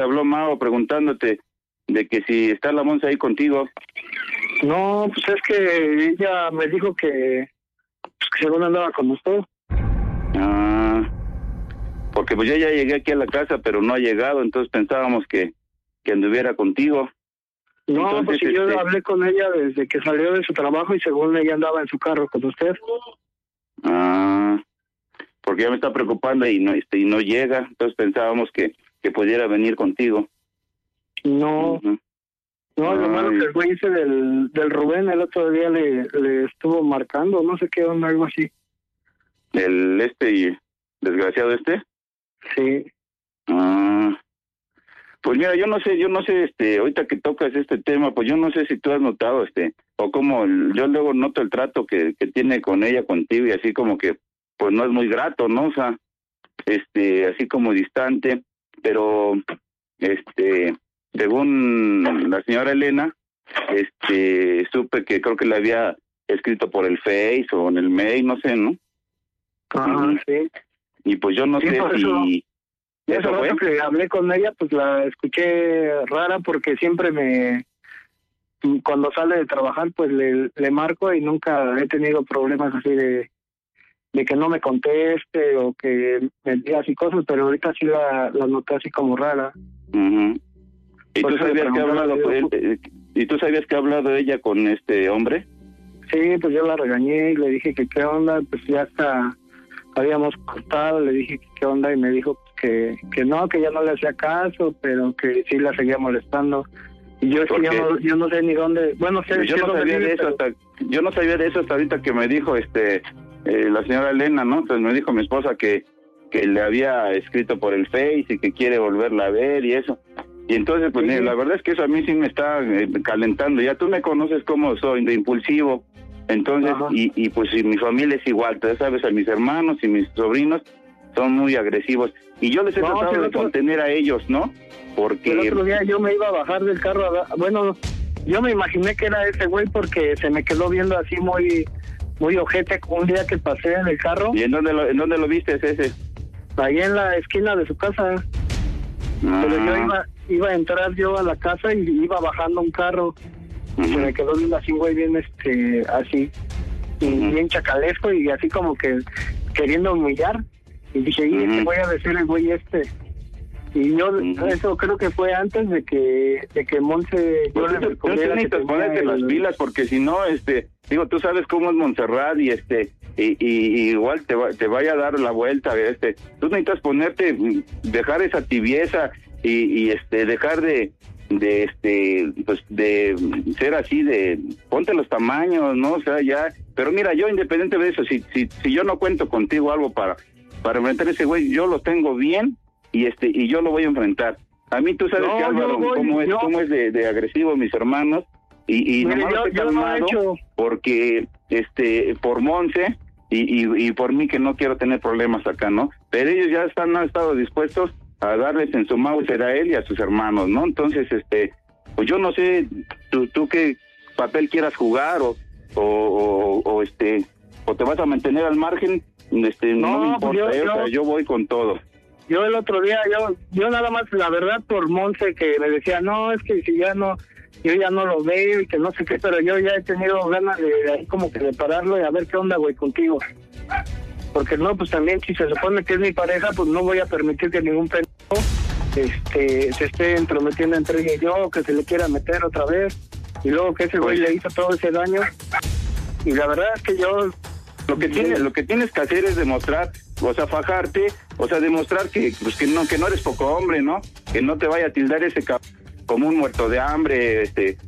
habló Mao preguntándote de que si está la Monse ahí contigo. No, pues es que ella me dijo que según andaba con usted. Ah, porque pues yo ya llegué aquí a la casa, pero no ha llegado, entonces pensábamos que anduviera contigo. No, Entonces, pues si yo hablé con ella desde que salió de su trabajo y según ella andaba en su carro con usted. Ah, porque ya me está preocupando y no llega, entonces pensábamos que pudiera venir contigo. No, no, lo malo que el güey ese del Rubén el otro día le estuvo marcando, no sé qué onda, algo así. ¿El desgraciado este? Sí. Ah, pues mira, yo no sé, ahorita que tocas este tema, pues yo no sé si tú has notado, o como yo luego noto el trato que tiene con ella, contigo, y así como que, pues no es muy grato, ¿no? O sea, así como distante, pero, según la señora Elena, supe que creo que le había escrito por el Face o en el mail, no sé, ¿no? Ajá, sí. Y pues yo no sé si... Ese rato que hablé con ella, pues la escuché rara porque siempre cuando sale de trabajar, pues le marco y nunca he tenido problemas así de que no me conteste o que me diga así cosas, pero ahorita sí la noté así como rara. Uh-huh. ¿Y tú sabías que ha hablado ella con este hombre? Sí, pues yo la regañé y le dije que qué onda, pues ya hasta habíamos cortado, le dije que qué onda y me dijo que no, que ya no le hacía caso, pero que sí la seguía molestando. Y yo es que yo no sé ni dónde, bueno, sé yo no sabía de eso yo no sabía de eso hasta ahorita que me dijo la señora Elena, ¿no? Entonces me dijo mi esposa que le había escrito por el Face y que quiere volverla a ver y eso. Y entonces, pues sí, la verdad es que eso a mí sí me está calentando. Ya tú me conoces cómo soy, de impulsivo. Entonces, y pues si mi familia es igual, tú sabes, a mis hermanos y mis sobrinos son muy agresivos. Y yo les he tratado de contener a ellos, ¿no? Porque... El otro día yo me iba a bajar del carro, bueno, yo me imaginé que era ese güey porque se me quedó viendo así muy ojete un día que pasé en el carro. ¿Y en dónde lo viste ese? Ahí en la esquina de su casa. Pero yo iba a entrar yo a la casa y iba bajando un carro. Y se me quedó viendo así, güey, bien así, y bien chacalesco y así como que queriendo humillar. Y dije, ¿qué voy a decir el güey este? Y yo, eso creo que fue antes de que Monse... Pues tú necesitas ponerte las pilas, porque si no, digo, tú sabes cómo es Montserrat y y igual te vaya a dar la vuelta, tú necesitas dejar esa tibieza y dejar de ser así, ponte los tamaños, ¿no? O sea, ya, pero mira, yo independiente de eso, si yo no cuento contigo algo para enfrentar a ese güey, yo lo tengo bien y yo lo voy a enfrentar. A mí tú sabes que Álvaro, cómo es de agresivo mis hermanos, y nomás lo he calmado porque por Monse y por mí, que no quiero tener problemas acá, ¿no? Pero ellos ya han estado dispuestos a darles en su Mauser a él y a sus hermanos, ¿no? Entonces, pues yo no sé tú qué papel quieras jugar o te vas a mantener al margen, no me importa, yo voy con todo. Yo el otro día, yo nada más, la verdad, por Monse, que me decía, no, es que si ya no, yo ya no lo veo y que no sé qué, pero yo ya he tenido ganas de ahí como que de pararlo y a ver qué onda, güey, contigo. Porque no, pues también si se supone que es mi pareja, pues no voy a permitir que ningún pendejo se esté entrometiendo entre ella y yo, que se le quiera meter otra vez, y luego que ese güey le hizo todo ese daño. Y la verdad es que yo... Lo que tienes que hacer es demostrar, o sea, fajarte, o sea, demostrar que no eres poco hombre, ¿no? Que no te vaya a tildar ese como un muerto de hambre,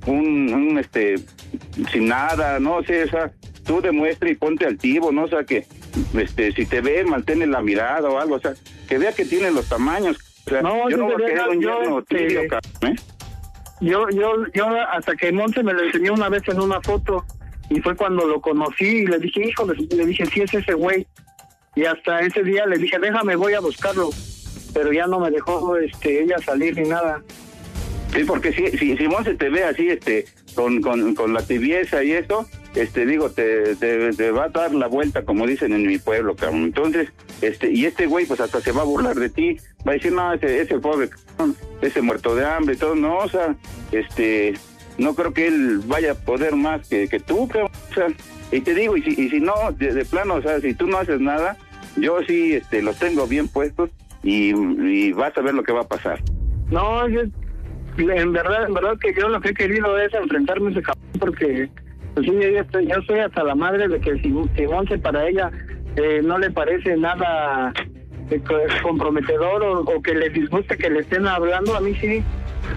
sin nada, ¿no? O sea, tú demuestra y ponte altivo, ¿no? O sea, que si te ve, mantén la mirada o algo, o sea, que vea que tiene los tamaños. O sea, no, yo no voy a querer un yerno tibio, cabrón, Yo hasta que Monse me lo enseñó una vez en una foto, y fue cuando lo conocí y le dije, híjole, le dije, sí es ese güey. Y hasta ese día le dije, déjame, voy a buscarlo. Pero ya no me dejó ella salir ni nada. Sí, porque si Monse te ve así, con la tibieza y eso, digo, te va a dar la vuelta, como dicen en mi pueblo, cabrón. Entonces, y güey, pues hasta se va a burlar de ti, va a decir, no, ese pobre, ese muerto de hambre y todo, no, o sea, no creo que él vaya a poder más que tú, o sea, y te digo, y si no, de plano, o sea, si tú no haces nada, yo sí, los tengo bien puestos y vas a ver lo que va a pasar. No, yo, en verdad que yo lo que he querido es enfrentarme a ese cabrón, porque pues, sí, yo estoy hasta la madre de que si Monse para ella no le parece nada comprometedor o que le disguste que le estén hablando, a mí sí,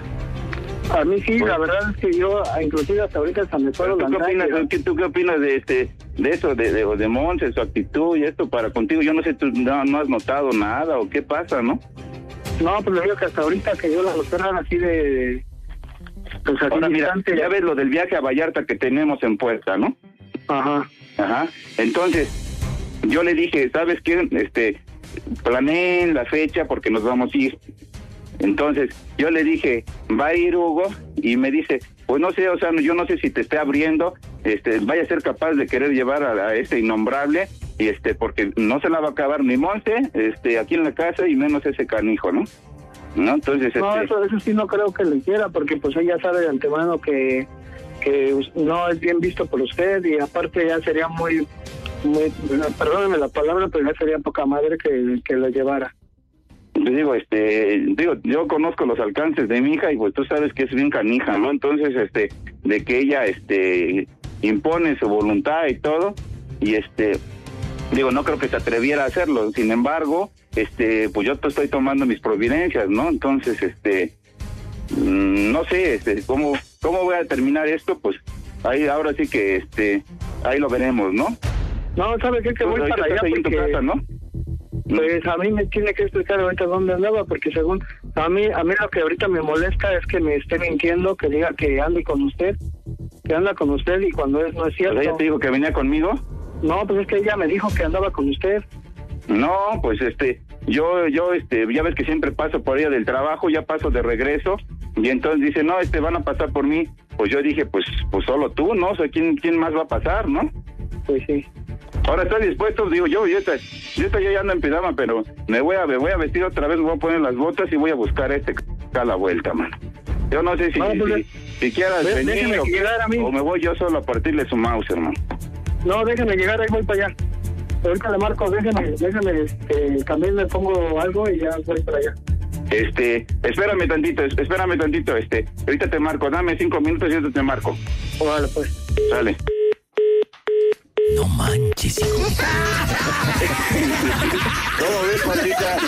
la verdad es que yo, inclusive hasta ahorita hasta me puedo lanzar. ¿Tú qué opinas de eso, de Monse, su actitud y esto para contigo? Yo no sé, tú no has notado nada o qué pasa, ¿no? No, pues le digo que hasta ahorita que yo la notaran así de... Pues así ahora, mira, ya ves lo del viaje a Vallarta que tenemos en puerta, ¿no? Ajá. Entonces, yo le dije, ¿sabes qué? Planeen la fecha porque nos vamos a ir. Entonces, yo le dije, va a ir Hugo, y me dice, pues no sé, o sea, yo no sé si te esté abriendo, vaya a ser capaz de querer llevar a este innombrable, y porque no se la va a acabar ni Monte, aquí en la casa, y menos ese canijo, ¿no? Entonces, no, eso sí no creo que le quiera, porque pues ella sabe de antemano que no es bien visto por usted, y aparte ya sería muy, perdóneme la palabra, pero ya sería poca madre que lo llevara. Digo, yo conozco los alcances de mi hija y pues tú sabes que es bien canija, ¿no? Entonces, de que ella, impone su voluntad y todo, y no creo que se atreviera a hacerlo. Sin embargo, pues yo estoy tomando mis providencias, ¿no? Entonces, no sé, cómo voy a terminar esto, pues ahí ahora sí que, ahí lo veremos, ¿no? No, ¿sabe qué? Que voy para allá porque... en tu casa, ¿no? Pues a mí me tiene que explicar ahorita dónde andaba, porque según a mí lo que ahorita me molesta es que me esté mintiendo, que diga que ande con usted, que anda con usted, y cuando no es cierto. ¿Ella te dijo que venía conmigo? No, pues es que ella me dijo que andaba con usted. No, pues yo ya ves que siempre paso por ella del trabajo, ya paso de regreso, y entonces dice, no, van a pasar por mí. Pues yo dije, pues solo tú, ¿no? O sea, ¿quién más va a pasar, no? Pues sí. Ahora estoy dispuesto, digo yo ya ando en pijama, pero me voy a vestir otra vez, me voy a poner las botas y voy a buscar a la vuelta, mano. Yo no sé si quieras venir o me voy yo solo a partirle su mouse, hermano. No, déjame llegar, ahí voy para allá. Ahorita le marco, déjame, también me pongo algo y ya voy para allá. Espérame tantito, ahorita te marco, dame 5 minutos y yo te marco. Vale, pues. Sale. No manches, hijo. ¿Cómo ves, Patita?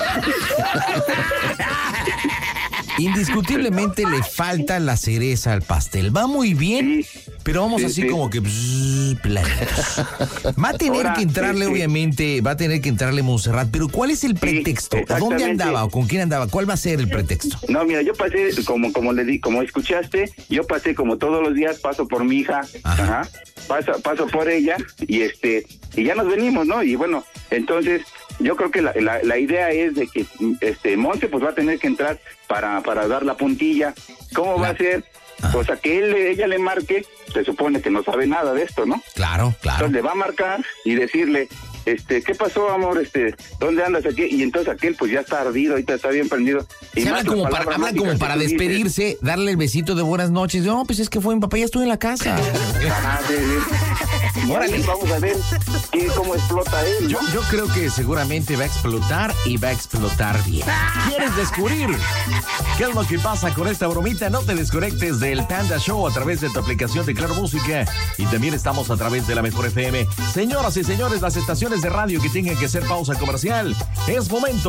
Indiscutiblemente le falta la cereza al pastel. Va muy bien, pero vamos así como que planitos. Va a tener que entrarle, obviamente, va a tener que entrarle Montserrat, pero ¿cuál es el pretexto? ¿A dónde andaba o con quién andaba? ¿Cuál va a ser el pretexto? No, mira, yo pasé, como escuchaste, yo pasé como todos los días, paso por mi hija, paso por ella, y ya nos venimos, ¿no? Y bueno, entonces yo creo que la idea es de que Monse pues va a tener que entrar para dar la puntilla. ¿Cómo va a ser? O sea, que ella le marque, se supone que no sabe nada de esto, ¿no? Claro. Entonces le va a marcar y decirle, ¿qué pasó, amor? ¿Dónde andas aquí? Y entonces aquel pues ya está ardido, ahorita está bien prendido. Y hablan como para despedirse, darle el besito de buenas noches. No, pues es que fue mi papá, ya estuve en la casa. Órale, vamos a ver cómo explota él, ¿no? Yo creo que seguramente va a explotar y va a explotar bien. ¿Quieres descubrir qué es lo que pasa con esta bromita? No te desconectes del Panda Show a través de tu aplicación de Claro Música, y también estamos a través de la Mejor FM. Señoras y señores, las estaciones de radio que tengan que hacer pausa comercial, es momento